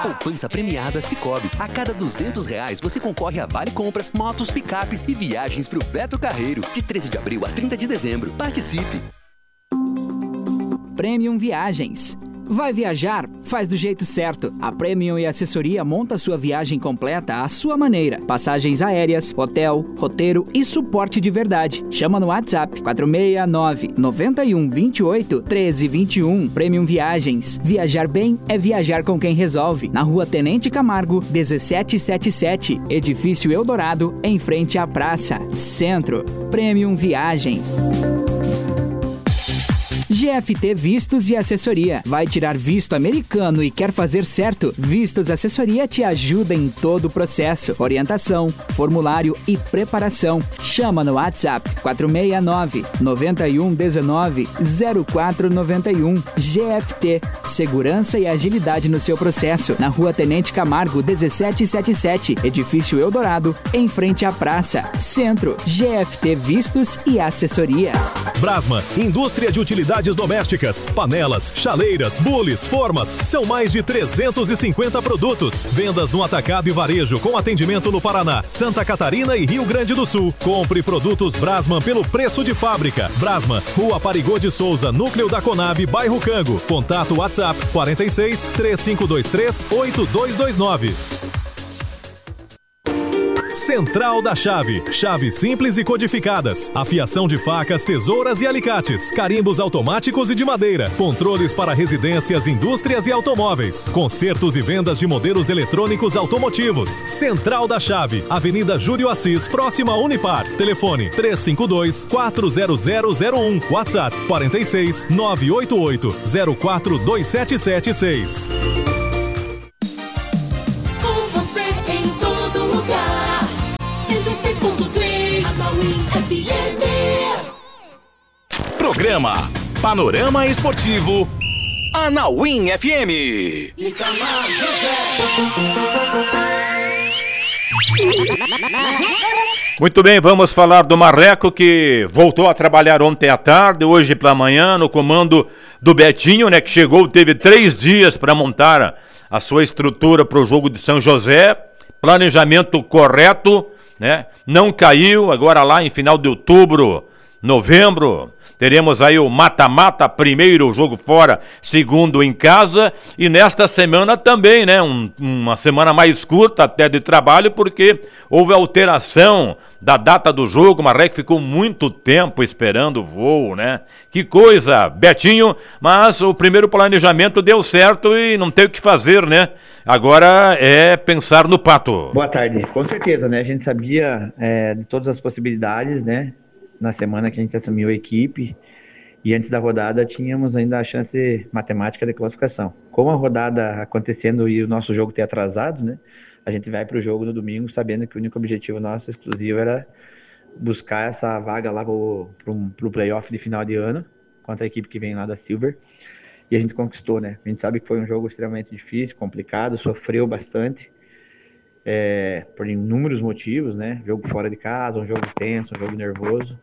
Poupança premiada Sicoob. A cada R$200 você concorre a vale compras, motos, picapes e viagens pro Beto Carreiro. De 13 de abril a 30 de dezembro. Participe! Premium Viagens. Vai viajar? Faz do jeito certo. A Premium e Assessoria monta sua viagem completa à sua maneira. Passagens aéreas, hotel, roteiro e suporte de verdade. Chama no WhatsApp 469-9128-1321. Premium Viagens. Viajar bem é viajar com quem resolve. Na Rua Tenente Camargo, 1777. Edifício Eldorado, em frente à praça. Centro. Premium Viagens. GFT Vistos e Assessoria. Vai tirar visto americano e quer fazer certo? Vistos Assessoria te ajuda em todo o processo. Orientação, formulário e preparação. Chama no WhatsApp 469-9119-0491. GFT. Segurança e agilidade no seu processo. Na Rua Tenente Camargo, 1777. Edifício Eldorado, em frente à praça. Centro. GFT Vistos e Assessoria. Brasma, indústria de utilidades domésticas, panelas, chaleiras, bules, formas, são mais de 350 produtos. Vendas no atacado e varejo com atendimento no Paraná, Santa Catarina e Rio Grande do Sul. Compre produtos Brasman pelo preço de fábrica. Brasman, Rua Parigô de Souza, Núcleo da Conab, bairro Cango. Contato WhatsApp 46 3523 8229. Central da Chave. Chaves simples e codificadas. Afiação de facas, tesouras e alicates. Carimbos automáticos e de madeira. Controles para residências, indústrias e automóveis. Consertos e vendas de modelos eletrônicos automotivos. Central da Chave. Avenida Júlio Assis, próxima a Unipar. Telefone 352-40001. WhatsApp 46 988 042776. Programa Panorama Esportivo Anauim FM. Itamar José. Muito bem, vamos falar do Marreco, que voltou a trabalhar ontem à tarde, hoje pela manhã, no comando do Betinho, né, que chegou, teve 3 dias para montar a sua estrutura para o jogo de São José, planejamento correto, né, não caiu. Agora lá em final de outubro, novembro, teremos aí o mata-mata, primeiro jogo fora, segundo em casa, e nesta semana também, né, uma semana mais curta até de trabalho, porque houve alteração da data do jogo. O Marreco ficou muito tempo esperando o voo, né? Que coisa, Betinho, mas o primeiro planejamento deu certo e não tem o que fazer, né? Agora é pensar no Pato. Boa tarde, com certeza, né? A gente sabia de todas as possibilidades, né? Na semana que a gente assumiu a equipe, e antes da rodada tínhamos ainda a chance matemática de classificação. Com a rodada acontecendo e o nosso jogo ter atrasado, né, a gente vai para o jogo no domingo sabendo que o único objetivo nosso exclusivo era buscar essa vaga lá para o playoff de final de ano, contra a equipe que vem lá da Silver, e a gente conquistou, né? A gente sabe que foi um jogo extremamente difícil, complicado, sofreu bastante, por inúmeros motivos, né? Jogo fora de casa, um jogo tenso, um jogo nervoso.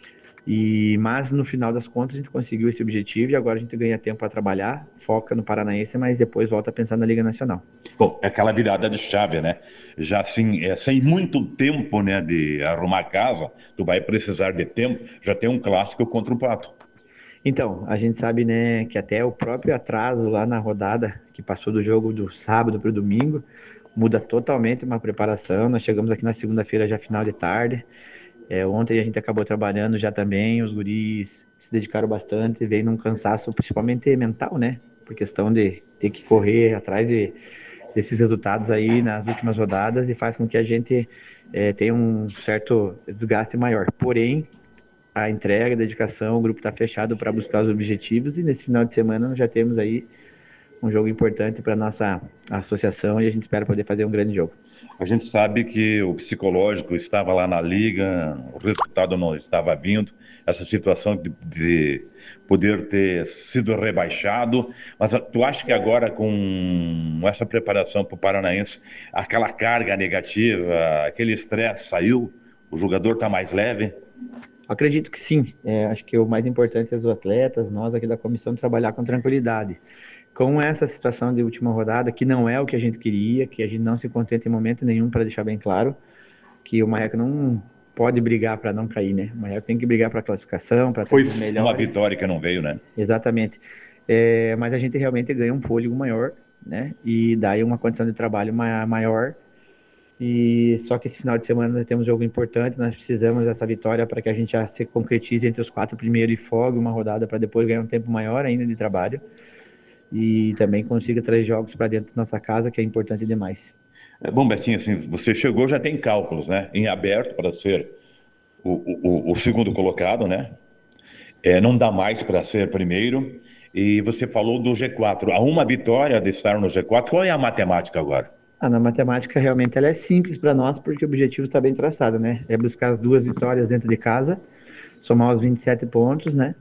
Mas no final das contas a gente conseguiu esse objetivo e agora a gente ganha tempo para trabalhar, foca no Paranaense, mas depois volta a pensar na Liga Nacional. Bom, é aquela virada de chave, né? Já assim, sem muito tempo, né, de arrumar a casa, tu vai precisar de tempo, já tem um clássico contra o Pato. Então, a gente sabe, né, que até o próprio atraso lá na rodada, que passou do jogo do sábado para o domingo, muda totalmente uma preparação. Nós chegamos aqui na segunda-feira já final de tarde. Ontem a gente acabou trabalhando já também, os guris se dedicaram bastante, veio num cansaço principalmente mental, né? Por questão de ter que correr atrás desses resultados aí nas últimas rodadas, e faz com que a gente tenha um certo desgaste maior. Porém, a entrega, a dedicação, o grupo está fechado para buscar os objetivos, e nesse final de semana nós já temos aí um jogo importante para a nossa associação, e a gente espera poder fazer um grande jogo. A gente sabe que o psicológico estava lá na liga, o resultado não estava vindo, essa situação de poder ter sido rebaixado, mas tu acha que agora com essa preparação para o Paranaense, aquela carga negativa, aquele estresse saiu, o jogador está mais leve? Acredito que sim. Acho que o mais importante é os atletas, nós aqui da comissão, trabalhar com tranquilidade. com essa situação de última rodada, que não é o que a gente queria, que a gente não se contenta em momento nenhum, para deixar bem claro, que o Marreco não pode brigar para não cair, né? O Marreco tem que brigar para a classificação, para ter Foi os melhores. uma vitória que não veio, né? Exatamente. Mas a gente realmente ganha um fôlego maior, né? E dá aí uma condição de trabalho maior. E só que esse final de semana nós temos um jogo importante, nós precisamos dessa vitória para que a gente já se concretize entre os 4 primeiros e folgue uma rodada para depois ganhar um tempo maior ainda de trabalho e também consiga trazer jogos para dentro da nossa casa, que é importante demais. Bom, Betinho, assim, você chegou, já tem cálculos, né? Em aberto para ser o segundo colocado, né? Não dá mais para ser primeiro. E você falou do G4. Há uma vitória de estar no G4. Qual é a matemática agora? Na matemática, realmente, ela é simples para nós, porque o objetivo está bem traçado, né? É buscar as 2 vitórias dentro de casa, somar os 27 pontos, né?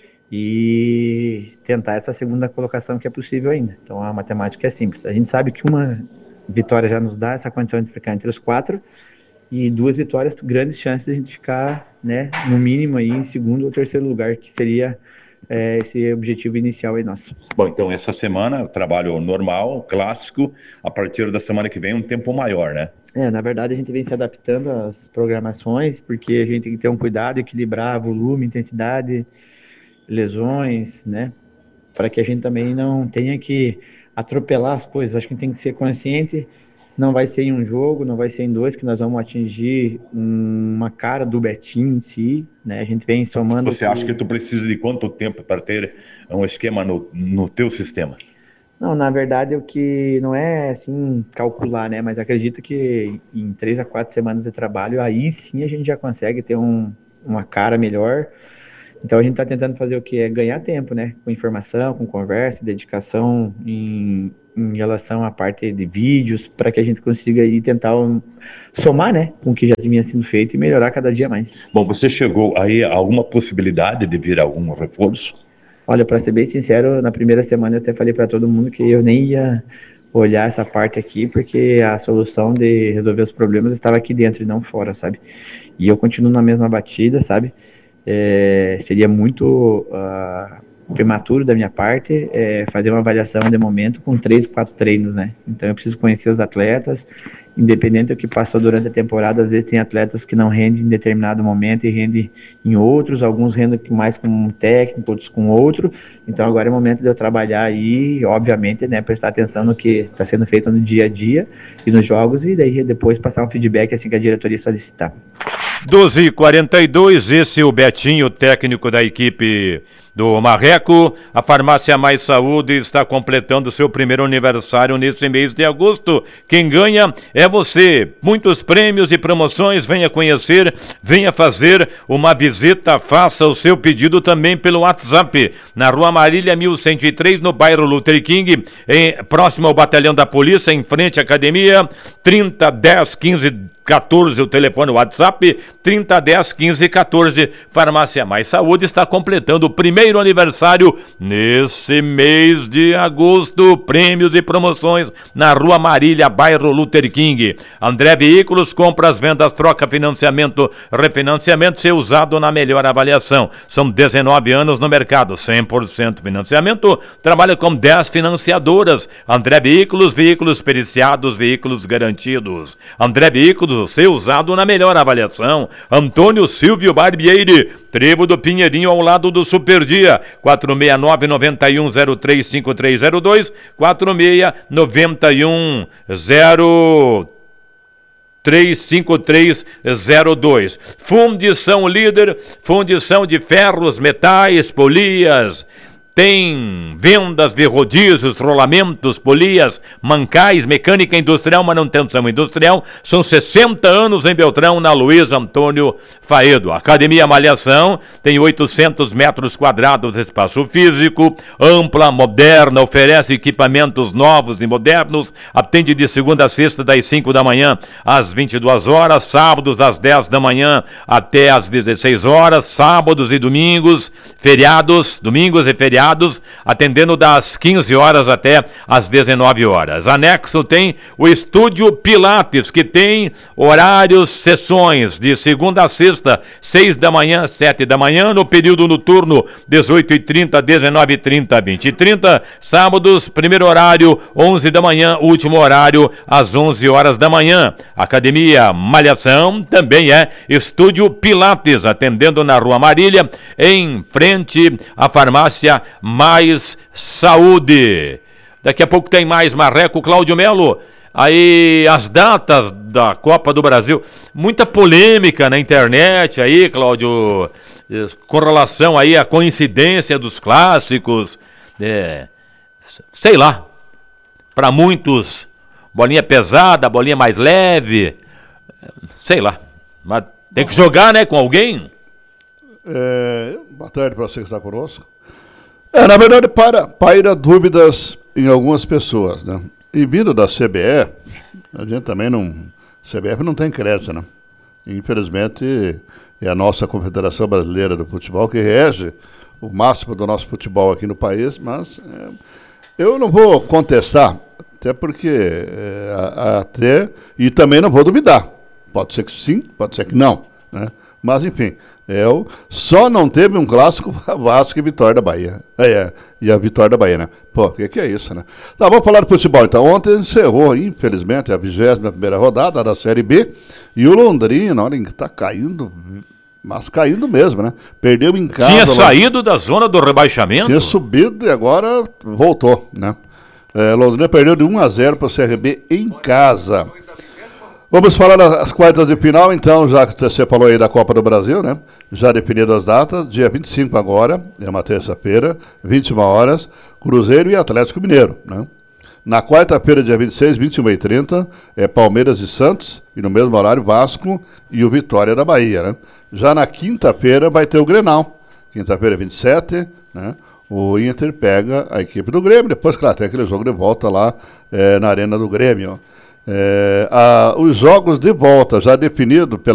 E tentar essa segunda colocação que é possível ainda. Então, a matemática é simples. A gente sabe que uma vitória já nos dá essa condição de ficar entre os 4, e 2 vitórias, grandes chances de a gente ficar, né, no mínimo aí em segundo ou terceiro lugar, que seria esse objetivo inicial aí nosso. Bom, então essa semana, trabalho normal, clássico, a partir da semana que vem um tempo maior, né? Na verdade a gente vem se adaptando às programações, porque a gente tem que ter um cuidado, equilibrar volume, intensidade, lesões, né? Para que a gente também não tenha que atropelar as coisas. Acho que a gente tem que ser consciente. Não vai ser em um jogo, não vai ser em 2 que nós vamos atingir uma cara do Betinho em si, né? A gente vem somando... Você acha que tu precisa de quanto tempo para ter um esquema no teu sistema? Não, na verdade, o que não é assim calcular, né? Mas acredito que em 3 a 4 semanas de trabalho, aí sim a gente já consegue ter uma cara melhor. Então a gente está tentando fazer o que? Ganhar tempo, né? Com informação, com conversa, dedicação em relação à parte de vídeos, para que a gente consiga aí tentar somar, né, com o que já vinha sendo feito e melhorar cada dia mais. Bom, você chegou aí a alguma possibilidade de vir algum reforço? Olha, para ser bem sincero, na primeira semana eu até falei para todo mundo que eu nem ia olhar essa parte aqui, porque a solução de resolver os problemas estava aqui dentro e não fora, sabe? E eu continuo na mesma batida, sabe? Seria muito prematuro da minha parte fazer uma avaliação de momento com 3, 4 treinos, né? Então eu preciso conhecer os atletas, independente do que passou durante a temporada. Às vezes tem atletas que não rendem em determinado momento e rendem em outros, alguns rendem mais com um técnico, outros com outro. Então agora é o momento de eu trabalhar aí, obviamente, né, prestar atenção no que está sendo feito no dia a dia e nos jogos, e daí depois passar um feedback assim que a diretoria solicitar. 12h42, esse é o Betinho, técnico da equipe do Marreco. A Farmácia Mais Saúde está completando seu primeiro aniversário nesse mês de agosto. Quem ganha é você. Muitos prêmios e promoções. Venha conhecer, venha fazer uma visita, faça o seu pedido também pelo WhatsApp. Na Rua Marília 1103, no bairro Luther King, próximo ao Batalhão da Polícia, em frente à academia. 3010 15 14, o telefone, o WhatsApp, 3010 15 14. Farmácia Mais Saúde está completando o primeiro aniversário nesse mês de agosto. Prêmios e promoções na Rua Marília, bairro Luther King. André Veículos, compras, vendas, troca, financiamento, refinanciamento, ser usado na melhor avaliação. São 19 anos no mercado, 100% financiamento, trabalha com 10 financiadoras. André Veículos, veículos periciados, veículos garantidos. André Veículos, ser usado na melhor avaliação. Antônio Silvio Barbieri, Trevo do Pinheirinho, ao lado do Superdia. 469-9103-5302, 469-9103-5302. Fundição Líder, fundição de ferros, metais, polias. Tem vendas de rodízios, rolamentos, polias, mancais, mecânica industrial, manutenção industrial. São 60 anos em Beltrão, na Luiz Antônio Faedo. Academia Malhação tem 800 metros quadrados de espaço físico, ampla, moderna, oferece equipamentos novos e modernos, atende de segunda a sexta das 5 da manhã às 22 horas, sábados das 10 da manhã até às 16 horas, sábados e domingos, feriados, domingos e feriados afiliados, atendendo das 15 horas até as 19 horas. Anexo tem o Estúdio Pilates, que tem horários, sessões de segunda a sexta, 6 da manhã, 7 da manhã, no período noturno, 18h30, 19h30, 20h30, sábados, primeiro horário, 11 da manhã, último horário, às 11 horas da manhã. Academia Malhação também é Estúdio Pilates, atendendo na Rua Marília, em frente à farmácia Mais Saúde. Daqui a pouco tem mais Marreco. Cláudio Melo, aí as datas da Copa do Brasil, muita polêmica na internet aí, Cláudio, com relação aí à coincidência dos clássicos, sei lá, para muitos, bolinha pesada, bolinha mais leve, sei lá, mas tem que jogar, né, com alguém? Boa tarde para você que está conosco. Na verdade, paira dúvidas em algumas pessoas, né? E vindo da CBF, a gente também não... CBF não tem crédito, né? Infelizmente, é a nossa Confederação Brasileira do Futebol que rege o máximo do nosso futebol aqui no país, mas eu não vou contestar, até porque... e também não vou duvidar. Pode ser que sim, pode ser que não, né? Mas, enfim, só não teve um clássico Vasco e Vitória da Bahia. E a Vitória da Bahia, né? Pô, o que é isso, né? Tá, vamos falar do futebol, então. Ontem encerrou, infelizmente, a 21ª rodada da Série B. E o Londrina, olha, tá caindo, mas caindo mesmo, né? Perdeu em casa. Tinha saído da zona do rebaixamento? Tinha subido e agora voltou, né? Londrina perdeu de 1-0 para o CRB em casa. Vamos falar das quartas de final, então, já que você falou aí da Copa do Brasil, né? Já definidas as datas, dia 25 agora, é uma terça-feira, 21 horas, Cruzeiro e Atlético Mineiro, né? Na quarta-feira, dia 26, 21h30, é Palmeiras e Santos, e no mesmo horário, Vasco e o Vitória da Bahia, né? Já na quinta-feira vai ter o Grenal, quinta-feira, 27, né? O Inter pega a equipe do Grêmio, depois, claro, tem aquele jogo de volta lá na Arena do Grêmio, ó. Os jogos de volta já definidos